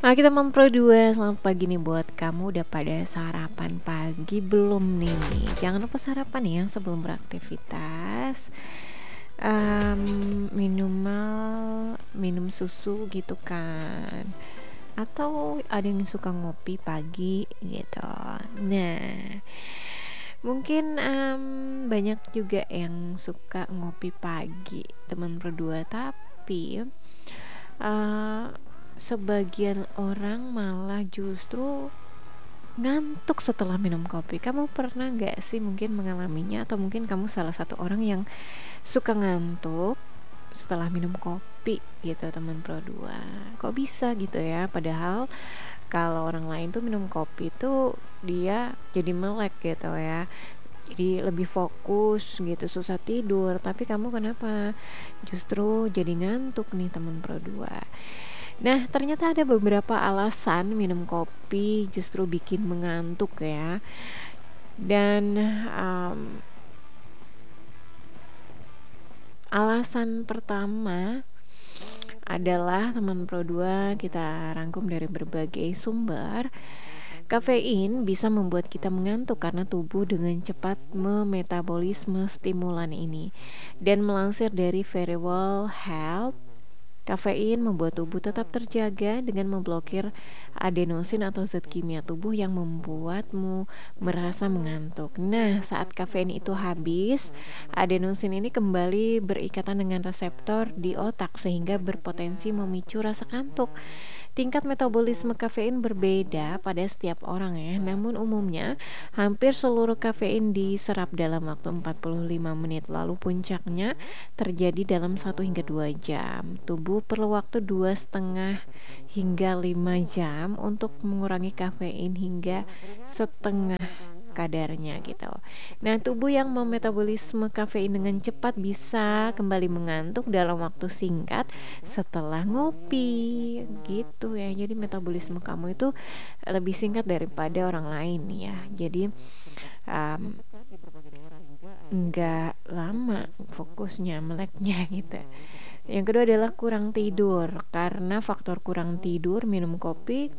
Oke teman Pro 2, selamat pagi nih buat kamu. Udah pada sarapan pagi belum nih? Jangan lupa sarapan ya sebelum beraktivitas. Minum susu gitu kan. Atau ada yang suka ngopi pagi gitu. Nah, mungkin banyak juga yang suka ngopi pagi teman Pro 2, tapi eh, sebagian orang malah justru ngantuk setelah minum kopi. Kamu pernah gak sih mungkin mengalaminya, atau mungkin kamu salah satu orang yang suka ngantuk setelah minum kopi gitu teman Pro 2? Kok bisa gitu ya? Padahal kalau orang lain tuh minum kopi tuh dia jadi melek gitu ya, jadi lebih fokus gitu, susah tidur. Tapi kamu kenapa justru jadi ngantuk nih teman Pro 2? Nah, ternyata ada beberapa alasan minum kopi justru bikin mengantuk ya. Dan alasan pertama adalah teman Pro 2, kita rangkum dari berbagai sumber. Kafein bisa membuat kita mengantuk karena tubuh dengan cepat memetabolisme stimulan ini. Dan melansir dari Verywell Health, kafein membuat tubuh tetap terjaga dengan memblokir adenosin atau zat kimia tubuh yang membuatmu merasa mengantuk. Nah, saat kafein itu habis, adenosin ini kembali berikatan dengan reseptor di otak sehingga berpotensi memicu rasa kantuk. Tingkat metabolisme kafein berbeda pada setiap orang ya, namun umumnya hampir seluruh kafein diserap dalam waktu 45 menit, lalu puncaknya terjadi dalam 1 hingga 2 jam. Tubuh perlu waktu 2,5 hingga 5 jam untuk mengurangi kafein hingga setengah kadarnya gitu. Nah, tubuh yang memetabolisme kafein dengan cepat bisa kembali mengantuk dalam waktu singkat setelah ngopi gitu ya. Jadi metabolisme kamu itu lebih singkat daripada orang lain ya. Jadi nggak lama fokusnya, meleknya gitu. Yang kedua adalah kurang tidur. Karena faktor kurang tidur, minum kopi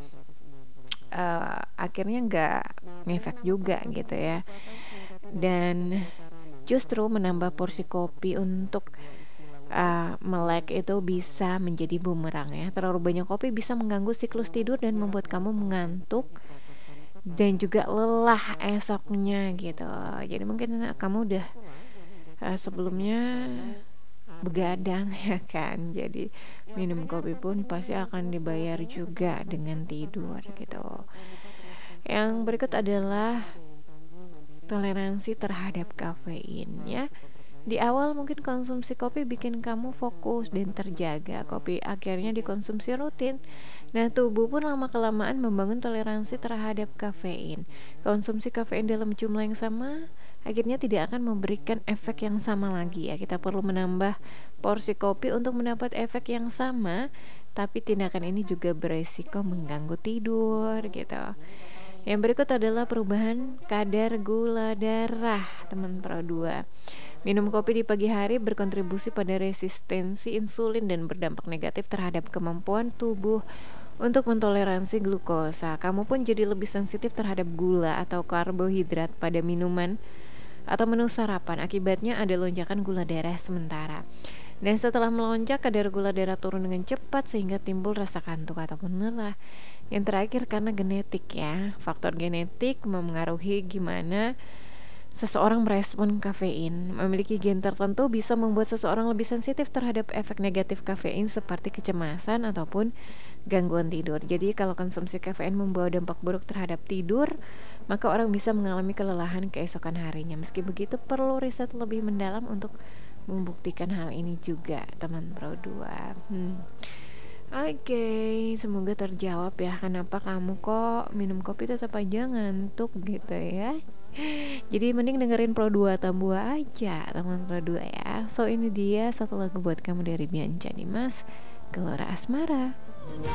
akhirnya nggak ngefek juga gitu ya. Dan justru menambah porsi kopi untuk melek itu bisa menjadi bumerang ya. Terlalu banyak kopi bisa mengganggu siklus tidur dan membuat kamu mengantuk dan juga lelah esoknya gitu. Jadi mungkin kamu udah sebelumnya begadang ya kan. Jadi minum kopi pun pasti akan dibayar juga dengan tidur gitu. Yang berikut adalah toleransi terhadap kafein ya. Di awal mungkin konsumsi kopi bikin kamu fokus dan terjaga. Kopi akhirnya dikonsumsi rutin. Nah, tubuh pun lama-kelamaan membangun toleransi terhadap kafein. Konsumsi kafein dalam jumlah yang sama akhirnya tidak akan memberikan efek yang sama lagi ya. Kita perlu menambah porsi kopi untuk mendapat efek yang sama, tapi tindakan ini juga beresiko mengganggu tidur gitu. Yang berikut adalah perubahan kadar gula darah teman Pro 2. Minum kopi di pagi hari berkontribusi pada resistensi insulin dan berdampak negatif terhadap kemampuan tubuh untuk mentoleransi glukosa. Kamu pun jadi lebih sensitif terhadap gula atau karbohidrat pada minuman atau menu sarapan. Akibatnya ada lonjakan gula darah sementara. Dan setelah melonjak, kadar gula darah turun dengan cepat sehingga timbul rasa kantuk ataupun lelah. Yang terakhir karena genetik ya. Faktor genetik memengaruhi gimana seseorang merespon kafein. Memiliki gen tertentu bisa membuat seseorang lebih sensitif terhadap efek negatif kafein seperti kecemasan ataupun gangguan tidur. Jadi kalau konsumsi kafein membawa dampak buruk terhadap tidur, maka orang bisa mengalami kelelahan keesokan harinya. Meski begitu, perlu riset lebih mendalam untuk membuktikan hal ini juga, teman Pro 2. Oke, semoga terjawab ya kenapa kamu kok minum kopi tetap aja ngantuk gitu ya. Jadi mending dengerin Pro 2 Tambua aja teman Pro 2 ya. So ini dia satu lagu buat kamu dari Bianca Dimas, Gelora Asmara.